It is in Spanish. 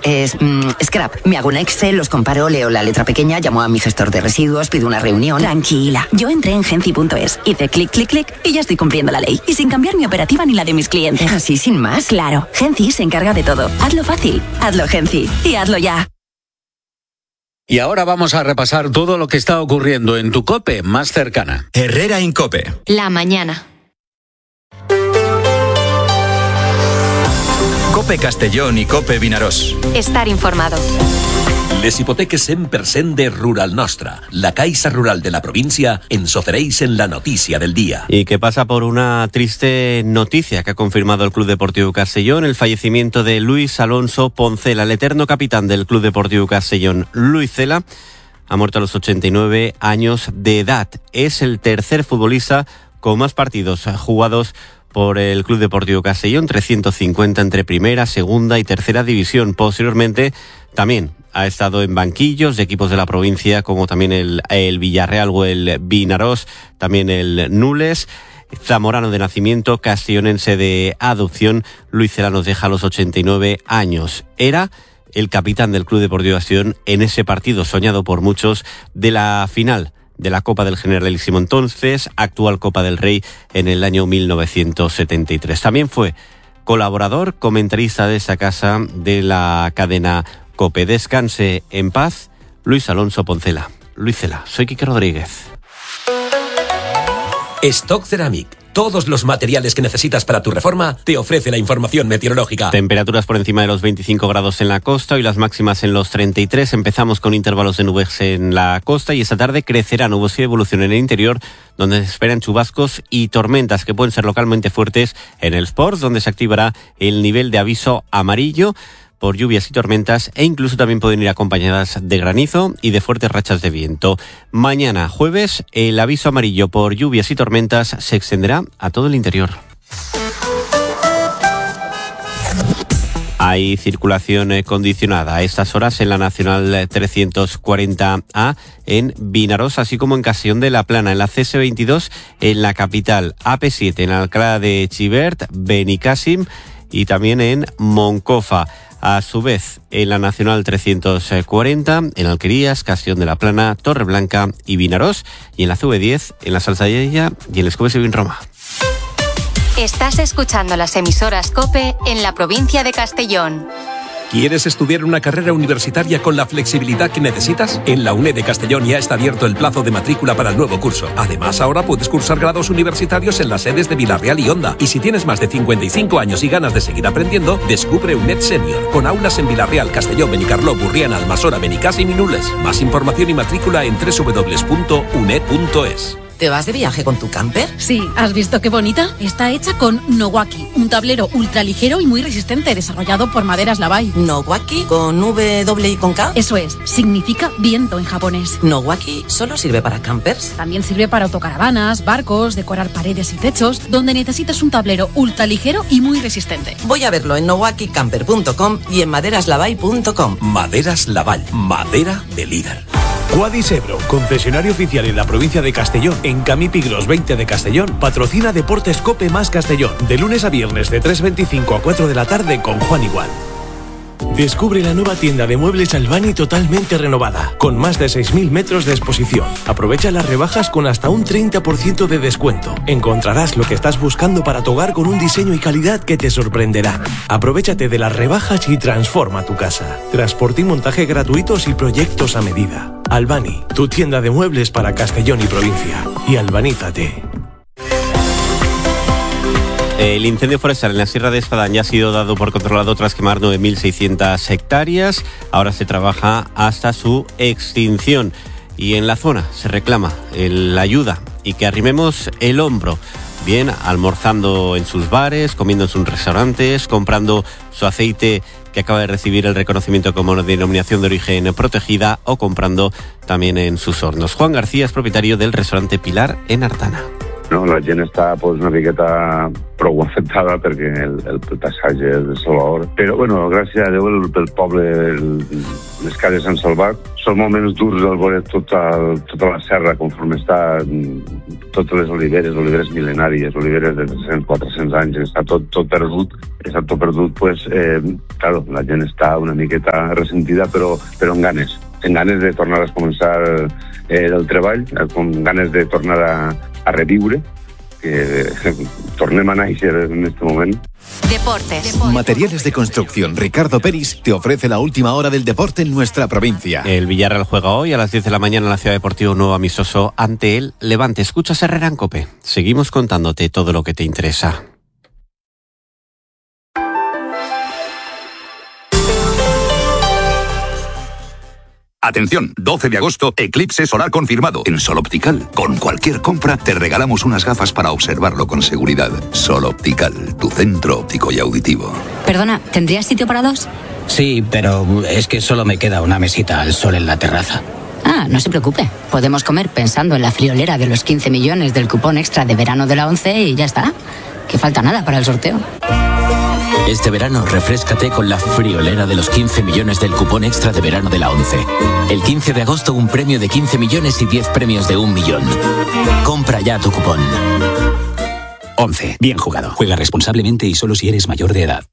Scrap. Me hago un Excel, los comparo, leo la letra pequeña, llamo a mi gestor de residuos, pido una reunión. Tranquila, yo entré en Genci.es, hice clic, clic, clic y ya estoy cumpliendo la ley. Y sin cambiar mi operativa ni la de mis clientes. ¿Así sin más? Claro, Genci se encarga de todo. Hazlo fácil, hazlo Genci y hazlo ya. Y ahora vamos a repasar todo lo que está ocurriendo en tu COPE más cercana. Herrera Incope. La mañana. COPE Castellón y COPE Vinaròs. Estar informado. Les hipoteques 100% de Rural Nostra, la Caixa Rural de la provincia, ens ofereix en la notícia del día. Y que pasa por una triste noticia que ha confirmado el Club Deportivo Castellón, el fallecimiento de Luis Alonso Poncela, el eterno capitán del Club Deportivo Castellón. Luis Cela ha muerto a los 89 años de edad. Es el tercer futbolista con más partidos jugados por el Club Deportivo Castellón, 350 entre primera, segunda y tercera división. Posteriormente también ha estado en banquillos de equipos de la provincia como también el Villarreal o el Vinaròs, también el Nules. Zamorano de nacimiento, castellonense de adopción. Luis Cela nos deja a los 89 años. Era el capitán del Club Deportivo Castellón en ese partido soñado por muchos de la final de la Copa del Generalísimo entonces, actual Copa del Rey en el año 1973. También fue colaborador, comentarista de esta casa de la cadena COPE. Descanse en paz, Luis Alonso Poncela. Luis Cela, soy Quique Rodríguez. Stock Ceramic. Todos los materiales que necesitas para tu reforma te ofrece la información meteorológica. Temperaturas por encima de los 25 grados en la costa y las máximas en los 33. Empezamos con intervalos de nubes en la costa y esta tarde crecerá nubosidad y evolución en el interior, donde se esperan chubascos y tormentas que pueden ser localmente fuertes en el Sports, donde se activará el nivel de aviso amarillo por lluvias y tormentas e incluso también pueden ir acompañadas de granizo y de fuertes rachas de viento. Mañana, jueves, el aviso amarillo por lluvias y tormentas se extenderá a todo el interior. Hay circulación condicionada a estas horas en la Nacional 340A en Vinaròs, así como en Castellón de la Plana, en la CS22 en la capital, AP7 en Alcalá de Xivert, Benicàssim y también en Moncofa. A su vez, en la Nacional 340, en Alquerías, Castellón de la Plana, Torreblanca y Vinaròs, y en la CV10, en la Salzadella y en Escobedo y en Roma. Estás escuchando las emisoras COPE en la provincia de Castellón. ¿Quieres estudiar una carrera universitaria con la flexibilidad que necesitas? En la UNED de Castellón ya está abierto el plazo de matrícula para el nuevo curso. Además, ahora puedes cursar grados universitarios en las sedes de Vila-real y Onda. Y si tienes más de 55 años y ganas de seguir aprendiendo, descubre UNED Senior, con aulas en Vila-real, Castelló, Benicarló, Burriana, Almassora, Benicàssim y Nules. Más información y matrícula en www.uned.es. ¿Te vas de viaje con tu camper? Sí, ¿has visto qué bonita? Está hecha con Nowaki, un tablero ultraligero y muy resistente, desarrollado por Maderas Lavai. ¿Nowaki? ¿Con W y con K? Eso es, significa viento en japonés. ¿Nowaki solo sirve para campers? También sirve para autocaravanas, barcos, decorar paredes y techos, donde necesitas un tablero ultraligero y muy resistente. Voy a verlo en nowakicamper.com y en maderaslavai.com. Maderas Lavall, madera de líder. Quadis Ebro, concesionario oficial en la provincia de Castellón, en Camí Pigros 20 de Castellón, patrocina Deportes COPE más Castellón, de lunes a viernes de 3:25 a 4 de la tarde con Juan Igual. Descubre la nueva tienda de muebles Albani totalmente renovada, con más de 6.000 metros de exposición. Aprovecha las rebajas con hasta un 30% de descuento. Encontrarás lo que estás buscando para tu hogar con un diseño y calidad que te sorprenderán. Aprovechate de las rebajas y transforma tu casa. Transporte y montaje gratuitos y proyectos a medida. Albani, tu tienda de muebles para Castellón y provincia. Y albanízate. El incendio forestal en la Sierra de Espadán ya ha sido dado por controlado tras quemar 9.600 hectáreas. Ahora se trabaja hasta su extinción. Y en la zona se reclama la ayuda y que arrimemos el hombro. Bien, almorzando en sus bares, comiendo en sus restaurantes, comprando su aceite que acaba de recibir el reconocimiento como denominación de origen protegida o comprando también en sus hornos. Juan García es propietario del restaurante Pilar en Artana. No, la gent està una miqueta prou afectada perquè el paisatge és desolador. Però, bueno, gràcies a Déu, el poble les cases s'han salvat. Són moments durs al veure tota la serra conforme està, totes les oliveres mil·lenàries, oliveres de 300, 400 anys, està tot perdut. Està tot perdut, pues, claro, la gent està una miqueta ressentida, però amb ganes. En ganes de tornar a començar el treball, amb ganes de tornar a reviure, que tornem a néixer en este moment. Deportes. Materiales de construcción. Ricardo Peris te ofrece la última hora del deporte en nuestra provincia. El Villarreal juega hoy a las 10 de la mañana en la Ciudad Deportiva, un nuevo amistoso ante el Levante. Escuchas Herrera en COPE. Seguimos contándote todo lo que te interesa. Atención, 12 de agosto, eclipse solar confirmado. En Sol Optical, con cualquier compra, te regalamos unas gafas para observarlo con seguridad. Sol Optical, tu centro óptico y auditivo. Perdona, ¿tendrías sitio para dos? Sí, pero es que solo me queda una mesita al sol en la terraza. Ah, no se preocupe. Podemos comer pensando en la friolera de los 15 millones del cupón extra de verano de la ONCE y ya está. Que falta nada para el sorteo. Este verano, refréscate con la friolera de los 15 millones del cupón extra de verano de la ONCE. El 15 de agosto, un premio de 15 millones y 10 premios de 1 millón. Compra ya tu cupón. ONCE. Bien jugado. Juega responsablemente y solo si eres mayor de edad.